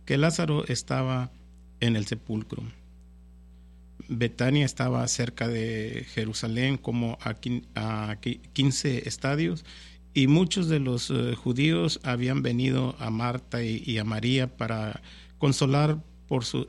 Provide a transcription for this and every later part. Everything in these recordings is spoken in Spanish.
que Lázaro estaba en el sepulcro. Betania estaba cerca de Jerusalén, como a 15 estadios, y muchos de los judíos habían venido a Marta y a María para consolar por su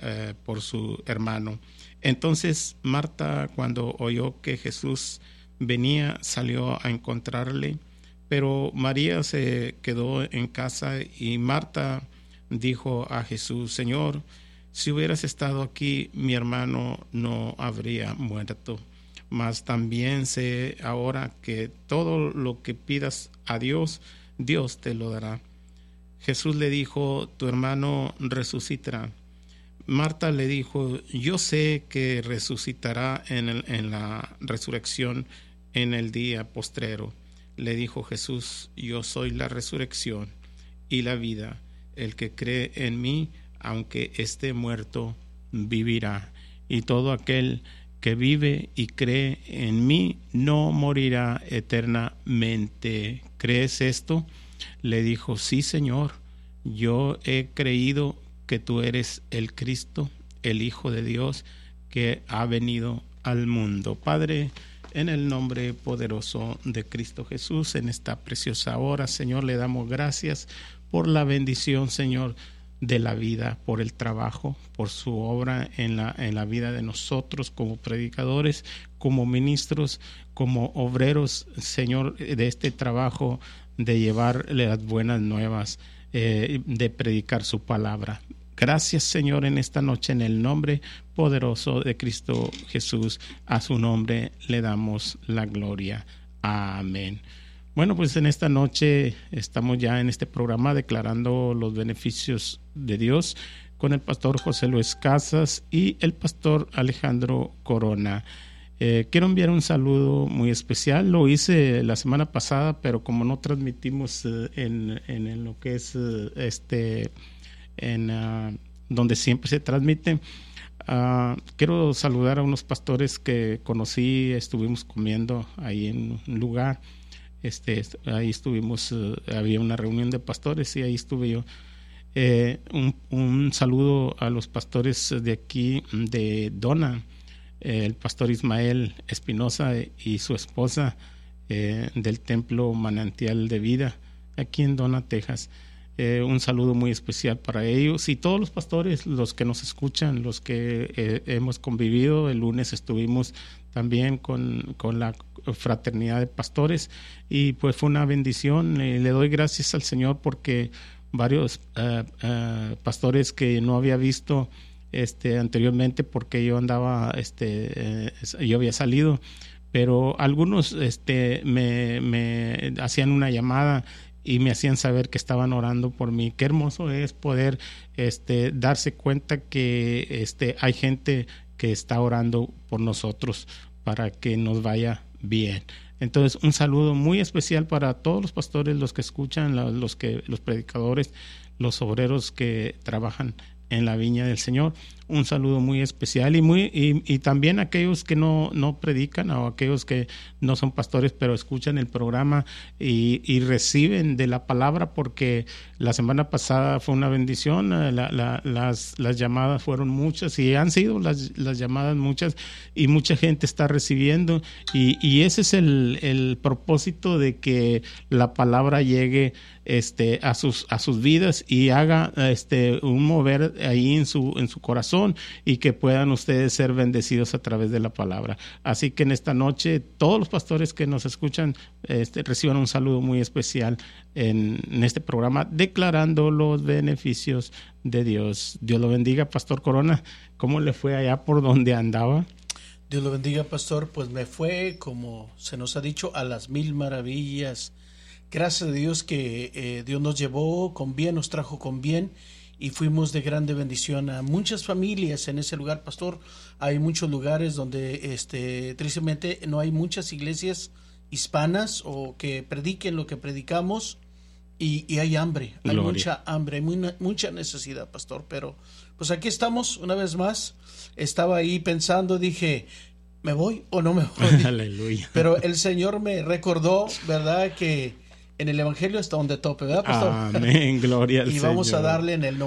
hermano. Entonces Marta, cuando oyó que Jesús venía, salió a encontrarle, pero María se quedó en casa, y Marta dijo a Jesús: Señor, si hubieras estado aquí, mi hermano no habría muerto. Mas también sé ahora que todo lo que pidas a Dios, Dios te lo dará. Jesús le dijo: tu hermano resucitará. Marta le dijo: yo sé que resucitará en la resurrección en el día postrero. Le dijo Jesús: yo soy la resurrección y la vida. El que cree en mí, aunque esté muerto, vivirá. Y todo aquel que vive y cree en mí no morirá eternamente. ¿Crees esto? Le dijo: sí, Señor, yo he creído que tú eres el Cristo, el Hijo de Dios, que ha venido al mundo. Padre, en el nombre poderoso de Cristo Jesús, en esta preciosa hora, Señor, le damos gracias por la bendición, Señor, de la vida, por el trabajo, por su obra en la vida de nosotros como predicadores, como ministros, como obreros, Señor, de este trabajo de llevarle las buenas nuevas, de predicar su palabra. Gracias, Señor, en esta noche, en el nombre poderoso de Cristo Jesús. A su nombre le damos la gloria. Amén. Bueno, pues en esta noche estamos ya en este programa declarando los beneficios de Dios con el pastor José Luis Casas y el pastor Alejandro Corona. Quiero enviar un saludo muy especial. Lo hice la semana pasada, pero como no transmitimos en lo que es donde siempre se transmite, quiero saludar a unos pastores que conocí. Estuvimos comiendo ahí en un lugar. Ahí estuvimos, había una reunión de pastores y ahí estuve yo. Un saludo a los pastores de aquí, de Dona, el pastor Ismael Espinosa y su esposa, del Templo Manantial de Vida, aquí en Dona, Texas. Un saludo muy especial para ellos y todos los pastores, los que nos escuchan, los que hemos convivido. El lunes estuvimos también con la fraternidad de pastores y pues fue una bendición. Le doy gracias al Señor porque varios pastores que no había visto anteriormente, porque yo andaba, yo había salido, pero algunos me hacían una llamada y me hacían saber que estaban orando por mí. Qué hermoso es poder darse cuenta que hay gente que está orando por nosotros para que nos vaya bien. Entonces, un saludo muy especial para todos los pastores, los que escuchan, los predicadores, los obreros que trabajan en la viña del Señor. Un saludo muy especial y también aquellos que no predican, o aquellos que no son pastores pero escuchan el programa y reciben de la palabra, porque la semana pasada fue una bendición. Las llamadas fueron muchas y han sido las llamadas muchas, y mucha gente está recibiendo y ese es el propósito, de que la palabra llegue a sus vidas y haga un mover ahí en su corazón, y que puedan ustedes ser bendecidos a través de la palabra. Así que en esta noche todos los pastores que nos escuchan reciban un saludo muy especial en este programa, declarando los beneficios de Dios. Dios lo bendiga, Pastor Corona. ¿Cómo le fue allá por donde andaba? Dios lo bendiga, pastor. Pues me fue, como se nos ha dicho, a las 1000 maravillas. Gracias a Dios que Dios nos llevó con bien, nos trajo con bien, y fuimos de grande bendición a muchas familias en ese lugar, pastor. Hay muchos lugares donde tristemente no hay muchas iglesias hispanas o que prediquen lo que predicamos, y hay hambre, hay mucha hambre, hay mucha necesidad, pastor. Pero pues aquí estamos una vez más. Estaba ahí pensando, dije, ¿me voy o no me voy? Aleluya. Pero el Señor me recordó, ¿verdad?, que en el Evangelio está donde tope, ¿verdad, pastor? Amén, gloria al Señor. Y vamos a darle en el